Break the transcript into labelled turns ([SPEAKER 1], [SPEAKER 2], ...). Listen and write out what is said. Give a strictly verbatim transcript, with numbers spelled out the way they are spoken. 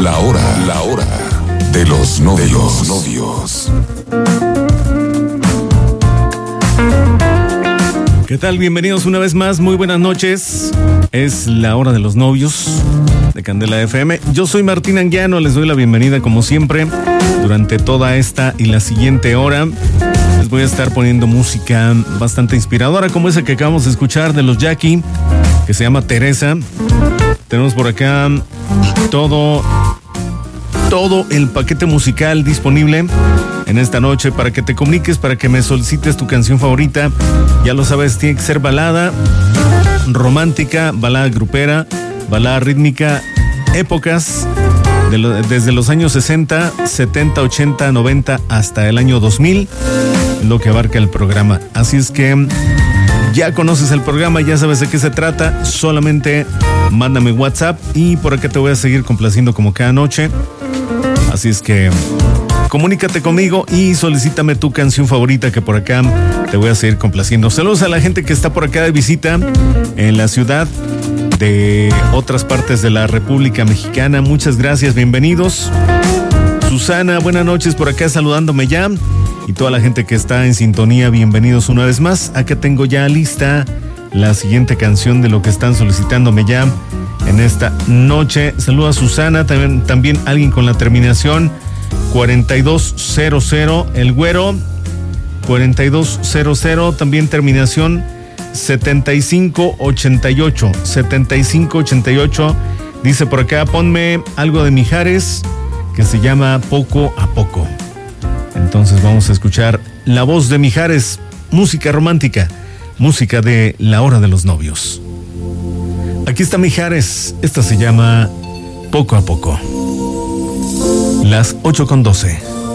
[SPEAKER 1] La hora, la hora de los novios. De los novios.
[SPEAKER 2] ¿Qué tal? Bienvenidos una vez más, muy buenas noches. Es la hora de los novios de Candela F M. Yo soy Martín Anguiano, les doy la bienvenida como siempre. Durante toda esta y la siguiente hora les voy a estar poniendo música bastante inspiradora, como esa que acabamos de escuchar de los Jackie, que se llama Teresa. Tenemos por acá todo, todo el paquete musical disponible en esta noche para que te comuniques, para que me solicites tu canción favorita. Ya lo sabes, tiene que ser balada romántica, balada grupera, balada rítmica, épocas de lo, desde los años sesenta, setenta, ochenta, noventa hasta el año dos mil, lo que abarca el programa. Así es que ya conoces el programa, ya sabes de qué se trata. Solamente mándame WhatsApp y por acá te voy a seguir complaciendo como cada noche. Así es que comunícate conmigo y solicítame tu canción favorita, que por acá te voy a seguir complaciendo. Saludos a la gente que está por acá de visita en la ciudad, de otras partes de la República Mexicana. Muchas gracias, bienvenidos. Susana, buenas noches, por acá saludándome ya. Y toda la gente que está en sintonía, bienvenidos una vez más. Acá tengo ya lista la siguiente canción de lo que están solicitándome ya en esta noche. Saludos a Susana, también, también alguien con la terminación cuarenta y dos cero cero, el güero, cuarenta y dos cero cero, también terminación setenta y cinco ochenta y ocho, setenta y cinco ochenta y ocho, dice por acá, ponme algo de Mijares que se llama Poco a Poco. Entonces vamos a escuchar la voz de Mijares, música romántica, música de la hora de los novios. Aquí está Mijares, esta se llama Poco a Poco. Las ocho con doce.